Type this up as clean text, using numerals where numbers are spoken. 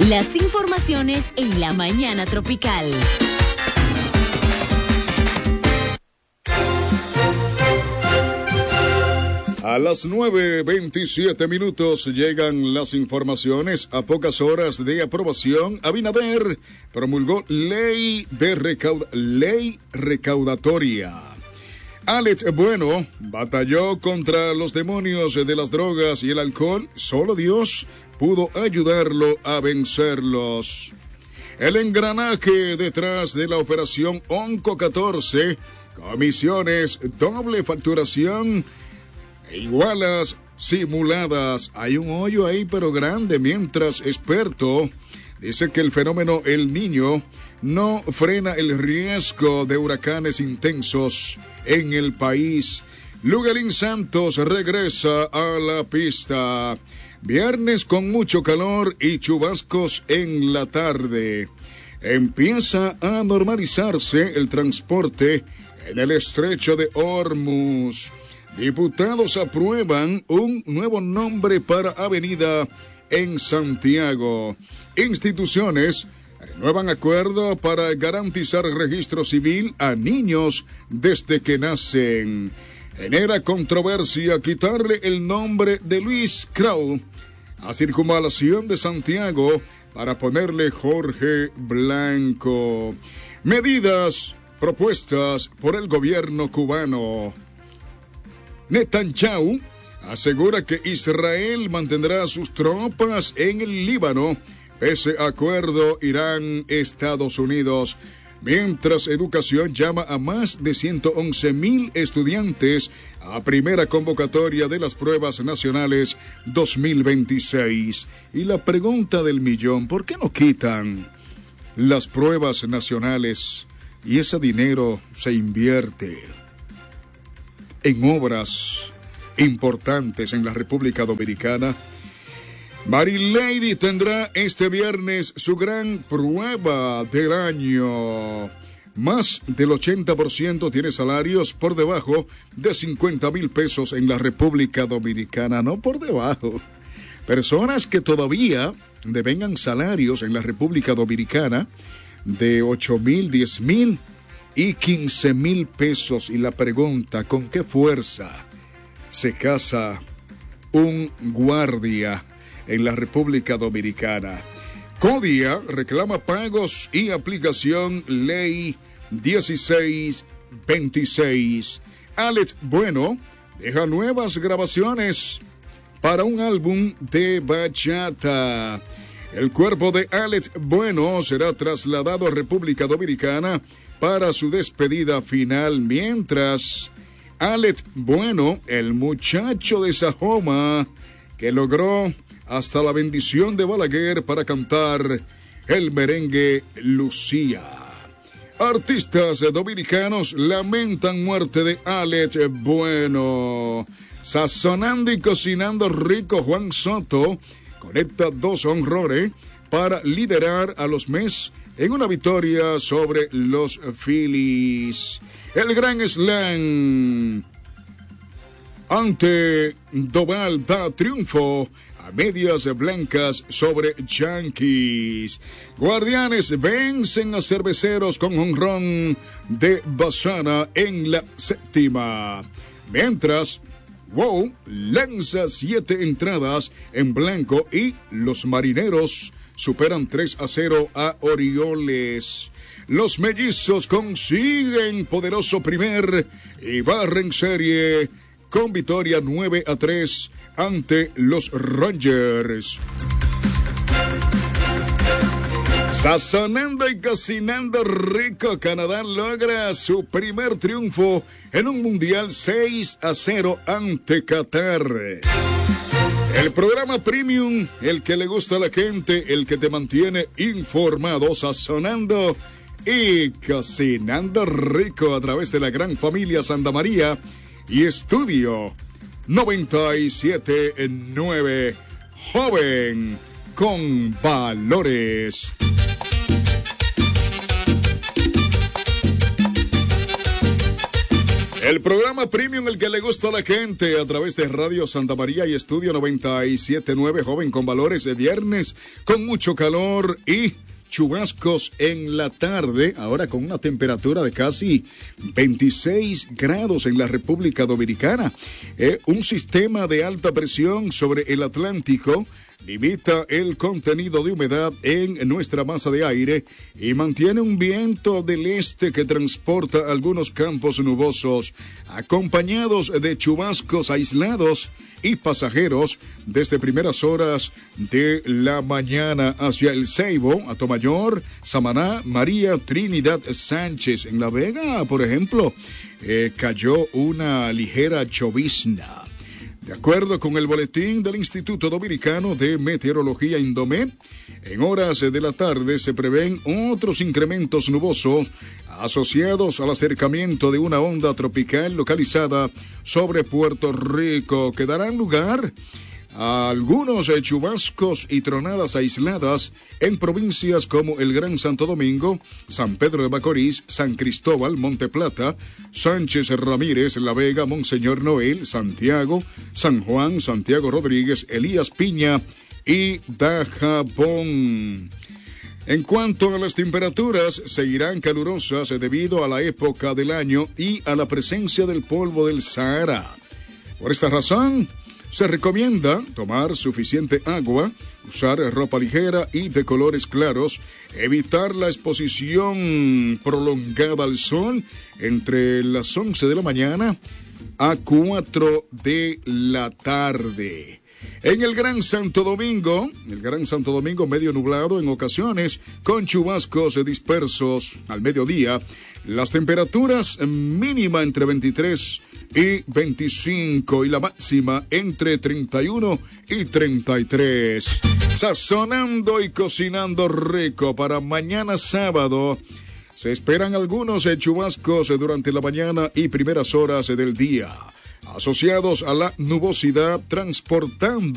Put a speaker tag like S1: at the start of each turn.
S1: Las informaciones en la mañana tropical.
S2: A las 9:27 llegan las informaciones. A pocas horas de aprobación, Abinader promulgó ley recaudatoria. Alex Bueno batalló contra los demonios de las drogas y el alcohol. Solo Dios pudo ayudarlo a vencerlos. El engranaje detrás de la operación Onco 14, comisiones, doble facturación, igualas simuladas. Hay un hoyo ahí pero grande, mientras experto dice que el fenómeno El Niño no frena el riesgo de huracanes intensos en el país. Lugalín Santos regresa a la pista. Viernes con mucho calor y chubascos en la tarde. Empieza a normalizarse el transporte en el estrecho de Hormuz. Diputados aprueban un nuevo nombre para avenida en Santiago. Instituciones renuevan acuerdo para garantizar registro civil a niños desde que nacen. Genera controversia quitarle el nombre de Luis Krau a Circunvalación de Santiago para ponerle Jorge Blanco. Medidas propuestas por el gobierno cubano. Netanyahu asegura que Israel mantendrá sus tropas en el Líbano pese a acuerdo Irán-Estados Unidos. Mientras Educación llama a más de 111,000 estudiantes a primera convocatoria de las pruebas nacionales 2026. Y la pregunta del millón, ¿por qué no quitan las pruebas nacionales y ese dinero se invierte en obras importantes en la República Dominicana? Marilady tendrá este viernes su gran prueba del año. Más del 80% tiene salarios por debajo de 50,000 pesos en la República Dominicana. No por debajo. Personas que todavía devengan salarios en la República Dominicana de 8,000, 10,000 y 15,000 pesos. Y la pregunta, ¿con qué fuerza se casa un guardia en la República Dominicana? CODIA reclama pagos y aplicación Ley 1626. Alex Bueno deja nuevas grabaciones para un álbum de bachata. El cuerpo de Alex Bueno será trasladado a República Dominicana para su despedida final, mientras Alex Bueno, el muchacho de Sajoma, que logró hasta la bendición de Balaguer para cantar el merengue Lucía. Artistas dominicanos lamentan muerte de Alex Bueno. Sazonando y cocinando rico, Juan Soto conecta 2 honrores para liderar a los Mets en una victoria sobre los Phillies. El Gran Slam ante Doval da triunfo a Medias Blancas sobre Yankees. Guardianes vencen a Cerveceros con jonrón de Bassana en la 7ª. Mientras, Wow lanza 7 entradas en blanco y los Marineros superan 3-0 a Orioles. Los Mellizos consiguen poderoso primer y barren serie con victoria 9-3 ante los Rangers. Sazonando y cocinando rico, Canadá logra su primer triunfo en un mundial 6-0 ante Qatar. El programa Premium, el que le gusta a la gente, el que te mantiene informado, sazonando y cocinando rico a través de la gran familia Santa María y Estudio 97.9, joven con valores. El programa Premium, el que le gusta a la gente, a través de Radio Santa María y Estudio 97.9, joven con valores de viernes, con mucho calor y chubascos en la tarde, ahora con una temperatura de casi 26 grados en la República Dominicana. Un sistema de alta presión sobre el Atlántico limita el contenido de humedad en nuestra masa de aire y mantiene un viento del este que transporta algunos campos nubosos, acompañados de chubascos aislados y pasajeros desde primeras horas de la mañana hacia El Ceibo, Atomayor, Samaná, María Trinidad Sánchez. En La Vega, por ejemplo, cayó una ligera llovizna. De acuerdo con el boletín del Instituto Dominicano de Meteorología Indomet, en horas de la tarde se prevén otros incrementos nubosos asociados al acercamiento de una onda tropical localizada sobre Puerto Rico, que darán lugar a algunos chubascos y tronadas aisladas en provincias como el Gran Santo Domingo, San Pedro de Macorís, San Cristóbal, Monte Plata, Sánchez Ramírez, La Vega, Monseñor Noel, Santiago, San Juan, Santiago Rodríguez, Elías Piña y Dajabón. En cuanto a las temperaturas, seguirán calurosas debido a la época del año y a la presencia del polvo del Sahara. Por esta razón, se recomienda tomar suficiente agua, usar ropa ligera y de colores claros, evitar la exposición prolongada al sol entre las 11 de la mañana a 4 de la tarde. En el Gran Santo Domingo medio nublado en ocasiones, con chubascos dispersos al mediodía. Las temperaturas mínima entre 23 y 25 y la máxima entre 31 y 33. Sazonando y cocinando rico para mañana sábado. Se esperan algunos chubascos durante la mañana y primeras horas del día, asociados a la nubosidad, transportando